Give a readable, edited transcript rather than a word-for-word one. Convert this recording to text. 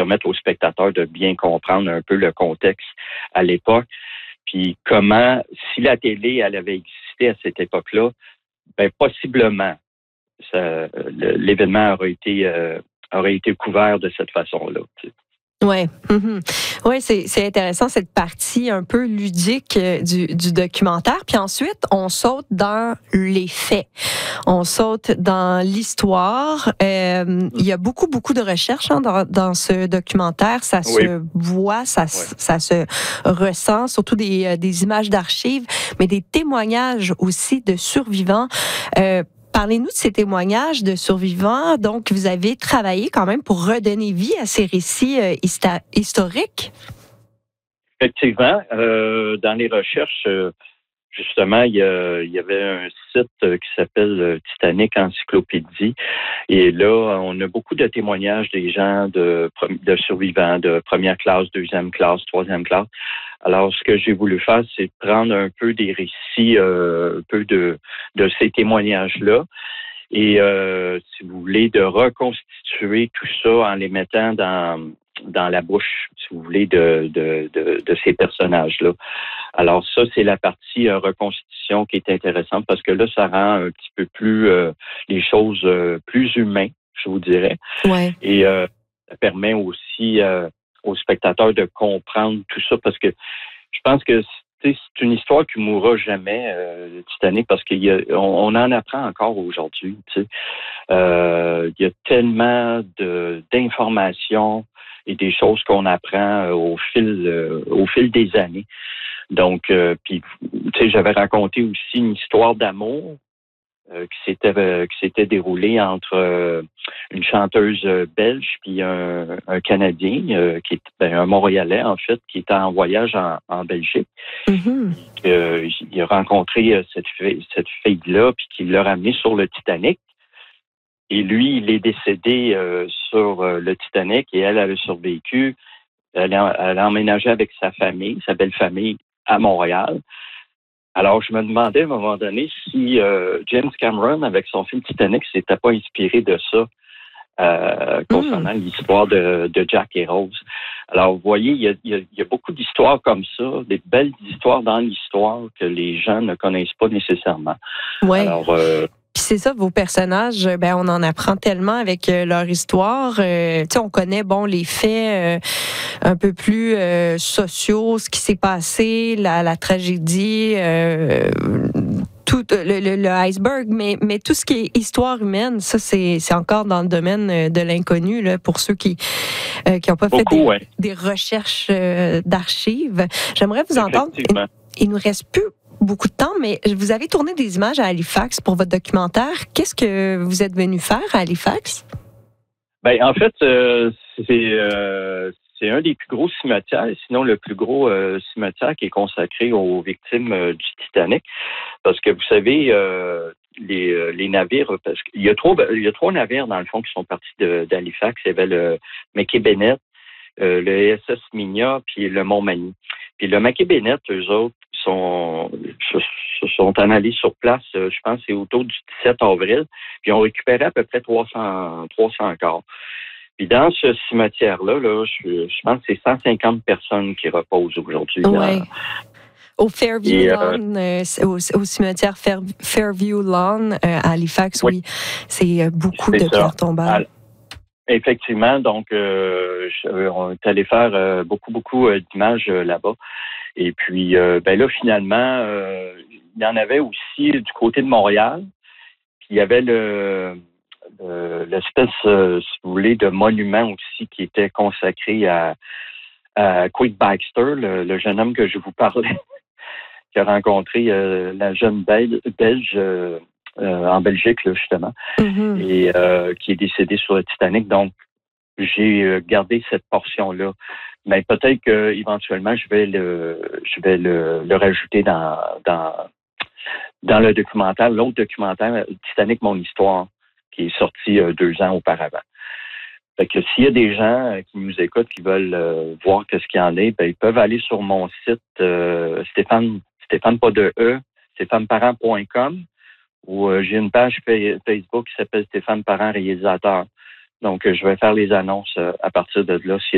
permettre aux spectateurs de bien comprendre un peu le contexte à l'époque. Puis comment, si la télé, elle avait existé à cette époque-là, ben possiblement, l'événement aurait été couvert de cette façon-là. Tu sais. Ouais, ouais, c'est intéressant cette partie un peu ludique du documentaire. Puis ensuite, on saute dans les faits, on saute dans l'histoire. Il y a beaucoup de recherches dans ce documentaire. Ça se voit, ça se ressent, surtout des images d'archives, mais des témoignages aussi de survivants. Parlez-nous de ces témoignages de survivants. Donc, vous avez travaillé quand même pour redonner vie à ces récits historiques. Effectivement, dans les recherches, justement, il y avait un site qui s'appelle Titanic Encyclopédie. Et là, on a beaucoup de témoignages des gens de survivants de première classe, deuxième classe, troisième classe. Alors, ce que j'ai voulu faire, c'est prendre un peu des récits, un peu de ces témoignages-là. Et si vous voulez, de reconstituer tout ça en les mettant dans la bouche, si vous voulez, de ces personnages-là. Alors ça, c'est la partie reconstitution qui est intéressante parce que là, ça rend un petit peu plus les choses plus humaines, je vous dirais. Ouais. Et ça permet aussi aux spectateurs de comprendre tout ça parce que je pense que c'est une histoire qui mourra jamais, le Titanic, parce qu'on en apprend encore aujourd'hui. Tu sais. Il y a tellement d'informations et des choses qu'on apprend au fil des années. Donc, puis, tu sais, j'avais raconté aussi une histoire d'amour qui s'était déroulée entre une chanteuse belge puis un Canadien qui est un Montréalais en fait qui était en voyage en Belgique. Il a rencontré cette fille-là puis qui l'a ramenée sur le Titanic. Et lui, il est décédé sur le Titanic et elle a survécu. Elle a emménagé avec sa famille, sa belle famille, à Montréal. Alors, je me demandais à un moment donné si James Cameron, avec son film Titanic, s'était pas inspiré de ça concernant l'histoire de Jack et Rose. Alors, vous voyez, il y a beaucoup d'histoires comme ça, des belles histoires dans l'histoire que les gens ne connaissent pas nécessairement. Ouais. Alors, puis c'est ça, vos personnages, ben on en apprend tellement avec leur histoire. Tu sais, on connaît les faits un peu plus sociaux, ce qui s'est passé, la tragédie, tout le iceberg, mais tout ce qui est histoire humaine, ça c'est encore dans le domaine de l'inconnu là pour ceux qui n'ont pas fait des recherches d'archives. J'aimerais vous entendre. Il nous reste plus beaucoup de temps, mais vous avez tourné des images à Halifax pour votre documentaire. Qu'est-ce que vous êtes venu faire à Halifax? Ben, en fait, c'est un des plus gros cimetières, sinon le plus gros cimetière qui est consacré aux victimes du Titanic. Parce que vous savez, les navires, parce qu'il y a trois navires dans le fond qui sont partis d'Halifax. Il y avait le McKay Bennett, le SS Minia, puis le Montmagny. Puis le McKay Bennett, eux autres, se sont en allés sur place, je pense c'est autour du 17 avril, puis ont récupéré à peu près 300 corps. Puis dans ce cimetière-là, je pense que c'est 150 personnes qui reposent aujourd'hui. Ouais. Au Fairview Lawn, au cimetière Fairview Lawn à Halifax, oui, c'est beaucoup de pierres tombales. Effectivement, donc on est allé faire beaucoup d'images là-bas. Et puis, là, finalement, il y en avait aussi du côté de Montréal. Puis il y avait l'espèce, si vous voulez, de monument aussi qui était consacré à Quick Baxter, le jeune homme que je vous parlais, qui a rencontré la jeune belge en Belgique, là, justement, et qui est décédé sur le Titanic. Donc, j'ai gardé cette portion-là. Mais peut-être qu'éventuellement, je vais le rajouter dans le documentaire, l'autre documentaire, Titanic, mon histoire, qui est sorti 2 ans auparavant. Fait que s'il y a des gens qui nous écoutent, qui veulent voir qu'est-ce qu'il y en est, ben, ils peuvent aller sur mon site Stéphane pas de E, stéphaneparent.com, où j'ai une page Facebook qui s'appelle Stéphane Parent réalisateur. Donc, je vais faire les annonces à partir de là.